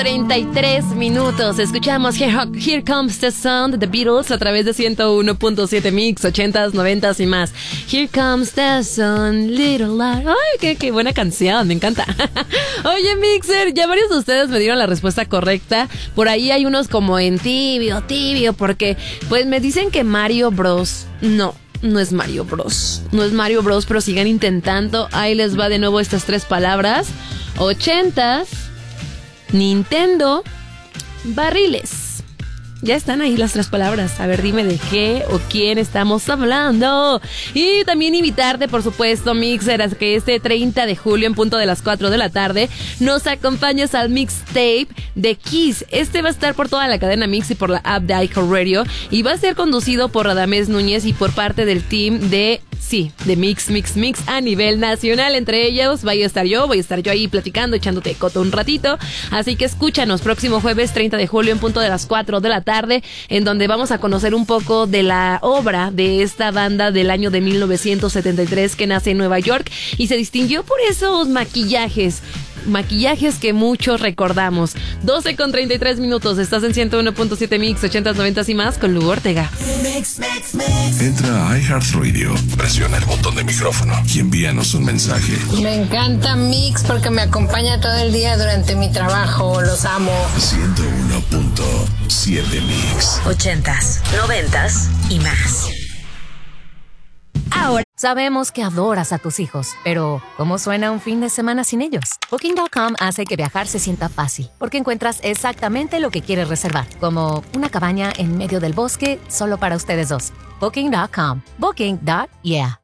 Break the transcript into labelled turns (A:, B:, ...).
A: 33 minutos. Escuchamos Here Comes the Sun de The Beatles a través de 101.7 Mix, 80s, 90s y más. Here Comes the Sun, Little Light. Ay, qué buena canción, me encanta. Oye, Mixer, ya varios de ustedes me dieron la respuesta correcta. Por ahí hay unos como en tibio, porque pues me dicen que Mario Bros. No es Mario Bros. No es Mario Bros, pero sigan intentando. Ahí les va de nuevo estas tres palabras. 80s, Nintendo, barriles. Ya están ahí las tres palabras. A ver, dime de qué o quién estamos hablando. Y también invitarte, por supuesto, Mixer, a que este 30 de julio en punto de las 4 de la tarde nos acompañes al mixtape de Kiss. Este va a estar por toda la cadena Mix y por la app de iHeartRadio y va a ser conducido por Radamés Núñez y por parte del team de Mix a nivel nacional. Entre ellos voy a estar yo ahí platicando, echándote coto un ratito. Así que escúchanos próximo jueves 30 de julio en punto de las 4 de la tarde, en donde vamos a conocer un poco de la obra de esta banda del año de 1973 que nace en Nueva York y se distinguió por esos maquillajes que muchos recordamos. 12:33 minutos. Estás en 101.7 Mix, 80s, 90s y más con Lu Ortega.
B: Entra a iHeartRadio, presiona el botón de micrófono y envíanos un mensaje.
C: Me encanta Mix porque me acompaña todo el día durante mi trabajo. Los amo.
B: 101.7 Mix,
D: 80s, 90s y más.
E: Ahora sabemos que adoras a tus hijos, pero ¿cómo suena un fin de semana sin ellos? Booking.com hace que viajar se sienta fácil, porque encuentras exactamente lo que quieres reservar, como una cabaña en medio del bosque solo para ustedes dos. Booking.com. Booking.yeah.